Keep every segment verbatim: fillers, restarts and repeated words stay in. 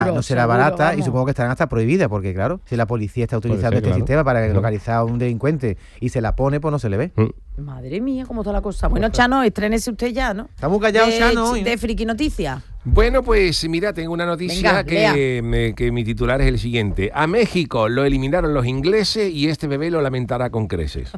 no será seguro, barata vamos. y supongo que estarán hasta prohibidas, porque claro, si la policía está utilizando ser, este claro. sistema para Claro. localizar a un delincuente y se la pone, pues no se le ve. Mm. Madre mía, cómo está la cosa. Bueno, Chano, estrénese usted ya, ¿no? Está muy callado, de, Chano, hoy, ¿no? de Friki Noticias. Bueno, pues mira, tengo una noticia Venga, que, me- que mi titular es el siguiente. A México lo eliminaron los ingleses y este bebé lo lamentará con creces.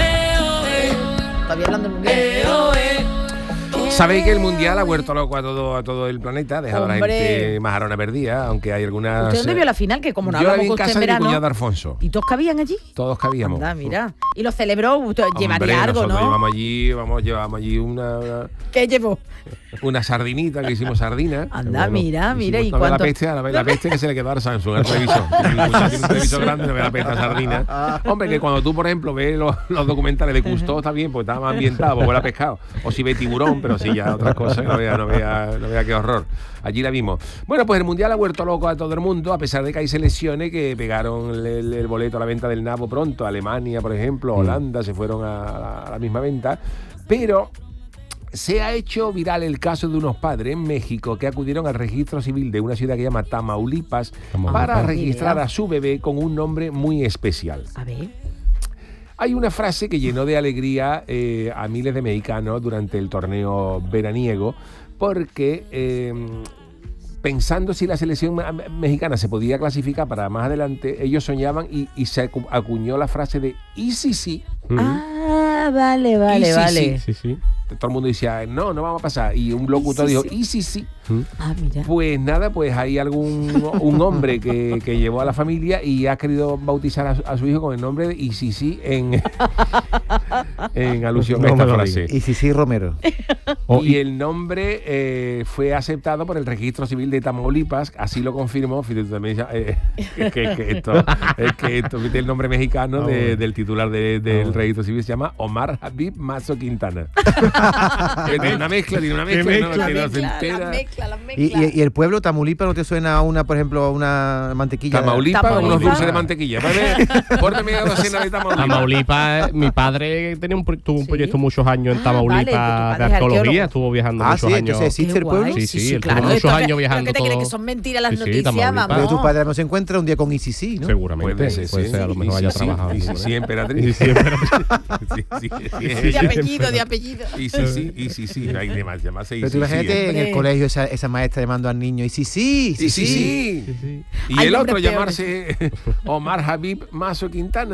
Todavía hablando mundial. Sabéis que el mundial ha vuelto loco a todo, a todo el planeta, dejado a la Hombre. gente más arona perdida, aunque hay algunas... ¿Usted dónde vio la final? Que como no Yo la hablamos vi en con usted casa en de mi verano. cuñado Alfonso. ¿Y todos cabían allí? Todos cabíamos. Anda, mira. Y lo celebró, usted Hombre, llevaría algo, nosotros ¿no? llevamos allí, vamos, llevamos allí una, una, ¿Qué llevó? una sardinita, que hicimos sardina. Anda, mira, mira, ¿y hicimos- no ve cuánto? La peste, a la, la peste que se le quedó al Samsung, al televisor. Tiene un televisor grande, no ve la peste a sardina. Hombre, que cuando tú, por ejemplo, ves los, los documentales de Cousteau, está bien, porque está más ambientado, porque huele a pescado. O si ve tiburón, pero sí, ya otras cosas, no vea, no vea, no vea qué horror. Allí la vimos. Bueno, pues el Mundial ha vuelto loco a todo el mundo, a pesar de que hay selecciones que pegaron el, el- el boleto a la venta del nabo pronto. Alemania, por ejemplo, Holanda, se fueron a, la- a la misma venta. Pero se ha hecho viral el caso de unos padres en México que acudieron al registro civil de una ciudad que se llama Tamaulipas, Tamaulipas. para Ni registrar idea. a su bebé con un nombre muy especial. A ver. Hay una frase que llenó de alegría eh, a miles de mexicanos durante el torneo veraniego, porque eh, pensando si la selección me- mexicana se podía clasificar para más adelante, ellos soñaban y, y se acu- acuñó la frase de ¿y si sí? Mm. Ah, vale, vale, Y sí, vale. Sí, sí. Todo el mundo decía, no, no vamos a pasar. Y un locutor sí, dijo, sí? ¿y si sí? Mm. Ah, mira. Pues nada, pues hay algún un hombre que, que llevó a la familia y ha querido bautizar a, su- a su hijo con el nombre de y si sí en, en alusión a No me esta lo frase. Y sí, sí, Romero. Oh, Y el nombre eh, fue aceptado por el Registro Civil de Tamaulipas, así lo confirmó. Fíjate, tú también, eh, es que, que esto, es que esto, fíjate el nombre mexicano Ah, de- bueno. del titular de- del bueno. Registro Civil, se llama Omar Habib Mazo Quintana. Que tiene una mezcla, tiene una mezcla, Qué ¿no? mezcla, Que no se mezcla, entera. la mezcla, la Y, mezcla. y- y el pueblo Tamaulipas, ¿no te suena a una, por ejemplo, a una mantequilla? Tamaulipas, Tamaulipas. unos dulces de mantequilla. ¿Vale? Pórtame una docena de Tamaulipas. Tamaulipas, eh, mi padre tenía un, pro- tuvo un Sí. proyecto muchos años en Ah, Tamaulipas vale, tu padre de es arqueología, arqueólogo. estuvo viajando Ah, muchos sí, años. entonces existe Qué el pueblo. guay. Sí, sí, él tuvo claro. muchos Esto- años ¿pero viajando qué te crees todo. que son mentiras las Sí, sí, noticias? Tamaulipas. Pero tu Vamos. padre no se encuentra un día con I C C, ¿no? Seguramente. Puede ser, puede sí. ser, a lo Y mejor sí, haya sí, trabajado. y sí, ¿no? sí, emperatriz. Y sí, pero- Sí, sí, sí, es De ella. apellido, de apellido. Y sí, sí, y sí, sí. No hay demás, llamarse y Pero tú sí, imagínate sí. en el Hombre. colegio esa, esa maestra llamando al niño, y sí, sí, sí, Y sí, sí. Sí, sí. Y Hay el otro nombres llamarse Omar Habib Mazo Quintana.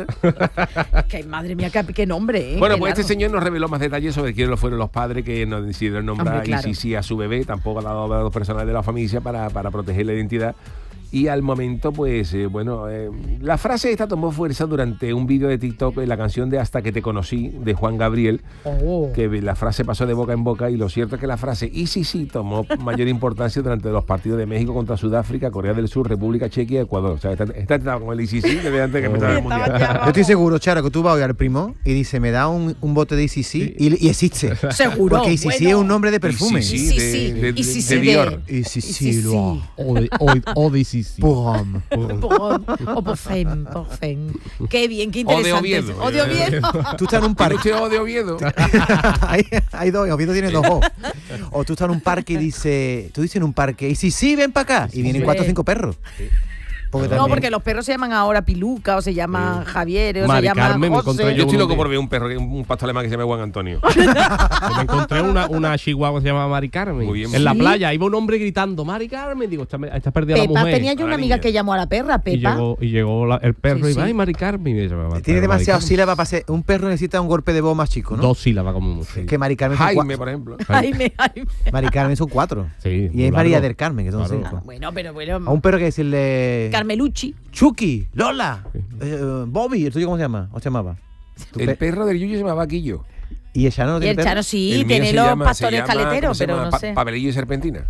Que madre mía, qué, qué nombre, ¿eh? Bueno, Qué pues este largo. señor nos reveló más detalles sobre quiénes fueron los padres que nos decidieron nombrar Hombre, claro. y sí, sí a su bebé. Tampoco ha dado a datos personales de la familia para, para proteger la identidad. Y al momento, pues, eh, bueno, eh, la frase esta tomó fuerza durante un vídeo de TikTok en la canción de Hasta que te conocí, de Juan Gabriel, Oh. que la frase pasó de boca en boca y lo cierto es que la frase y sí, sí tomó mayor importancia durante los partidos de México contra Sudáfrica, Corea del Sur, República Checa y Ecuador. O sea, está, está, está con el I C C desde antes que empezara el Estaba Mundial. ya, Yo estoy seguro, Charo, que tú vas hoy al primo y dice, me da un, un bote de I C C y, y existe. Seguro. Porque I C C bueno. es un nombre de perfume. I C C, Y sí, de- sí. de- Y sí, de sí, de- Dior. I C Y sí, C, lo O de- o- o de sí, sí. Pum. Por- O por fen, por fen. Qué bien, qué O de interesante. Oviedo. O de Oviedo. Tú estás en un ¿Tiene parque. usted O de Oviedo? hay, hay dos, Oviedo tiene dos O. O tú estás en un parque y dice, tú dices en un parque, y sí, sí, ven para acá. Y vienen Sí. cuatro o cinco perros. Porque No, también- porque los perros se llaman ahora Piluca, o se llaman Javier, o Mari se llaman Carmen, me José. encontré Yo estoy uno loco de- por ver un perro, que- un pastor alemán que se llama Juan Antonio. Yo me encontré una, una chihuahua que se llama Mari Carmen. Muy bien. En la ¿Sí? playa iba un hombre gritando, Mari Carmen. Digo, está, está perdida la Pepa, mujer. tenía yo una la amiga niña. que llamó a la perra, y Pepa. llegó, y llegó la- el perro Sí, y sí. va, ay, Mari Carmen. Y yo, "Mari tiene demasiadas Carmen". sílabas para ser. Un perro necesita un golpe de voz más chico, ¿no? Dos sílabas como mucho. Es que Mari Carmen son Jaime, cua- por ejemplo. Jaime, Jaime. Mari Carmen son cuatro. Sí, Y muy es María largo. del Carmen, que son Claro. cinco. Ah, bueno, pero bueno. A un perro hay que decirle. Carmelucci. Chucky, Lola, eh, Bobby, ¿el tuyo cómo se llama? ¿O se llamaba? Tu El pe- perro del Yuyo se llamaba Quillo. Y el Chano no Y tiene el perro. Chano sí, El mío tiene se los llama- pastores se llama, ¿cómo caleteros, se pero llama? no Pa- sé. Papelillo y serpentina.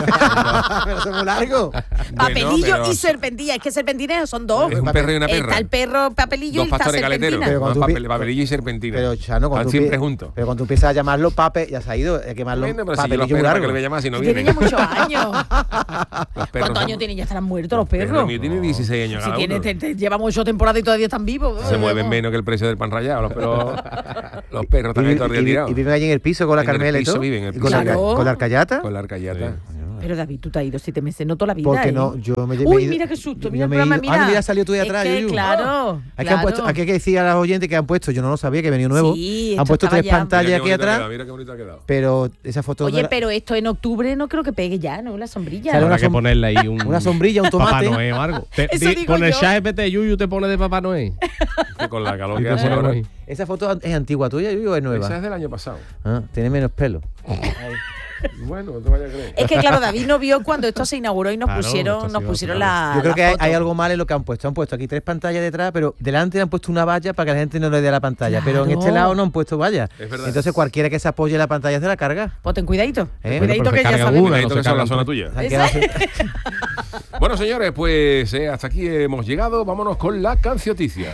Pero son muy largos. Papelillo Bueno, pero y serpentina. Es que serpentina son dos. Es un perro y una perra. Está el perro papelillo Dos y está pastores caleteros. serpentina. Pero cuando Más tú papel- pi- papelillo y serpentina. Pero Chano, cuando Van tú, siempre pi- juntos. pero cuando tú empiezas a llamarlo pape, ya se ha ido. Hay que llamarlo Bueno, pero si yo los papelillo perros, muy ¿para qué largo. lo voy a llamar si no Tienen vienen? ya muchos años. Los perros ¿Cuántos son- años tienen? Ya estarán muertos los El perros. mío tiene dieciséis años Si cada tiene, uno. te, te llevan ocho temporadas y todavía están vivos. Se mueven menos que el precio del pan rallado. Los perros, los perros Y, están ahí todo el día y- tirados. y viven allí en el piso con la En el Carmela y piso todo. viven, en el y con, piso la, viven. con la arcayata. Con la arcayata. Sí. Pero David, tú te has ido siete meses, no toda la vida. Porque ¿eh? no, yo me me Uy, he ido- mira qué susto, yo mira el me he programa, ido- mira. Ah, mira, salió tú de Es atrás, que, Yuyu. claro, Aquí, han puesto, claro. aquí hay que decir a los oyentes que han puesto, yo no lo sabía que venía nuevo. Sí, han esto puesto estaba tres ya. pantallas Mira aquí qué bonito ha atrás, quedado, mira qué bonito ha quedado. pero esa foto de Oye, la- pero esto en octubre no creo que pegue ya, ¿no? La sombrilla. Sale Habrá una que som- ponerle ahí un, una sombrilla, un Papá tomate. Noel o algo. Te- Eso di- digo con el yo. chat G P T Yuyu te pone de Papá Noel. Que con la calor Y que te hace pone ahora. ahí. Esa foto es antigua tuya, Yuyu, o es nueva. Esa es del año pasado. Ah, tiene menos pelo. Bueno, no te vayas a creer. Es que claro, David no vio cuando esto se inauguró y nos Claro, pusieron, esto nos sí va, pusieron claro. la. Yo creo la que hay, foto. hay algo mal en lo que han puesto. Han puesto aquí tres pantallas detrás, pero delante han puesto una valla para que la gente no le dé a la pantalla. Pero en Claro. este lado no han puesto valla. Es verdad. Entonces cualquiera que se apoye en la pantalla se la carga. Pues ten cuidadito. ¿Eh? Ten cuidadito Bueno, pero que se ya carga sabemos. una, Cuidadito no que se son la cargan zona tres. tuya. Se han Esa- quedado- Bueno, señores, pues eh, hasta aquí hemos llegado. Vámonos con la cancioticia.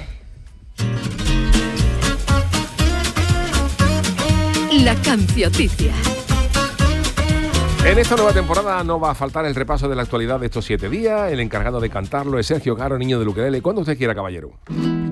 La cancioticia. En esta nueva temporada no va a faltar el repaso de la actualidad de estos siete días. El encargado de cantarlo es Sergio Caro, niño de Luquelele. Cuando usted quiera, caballero.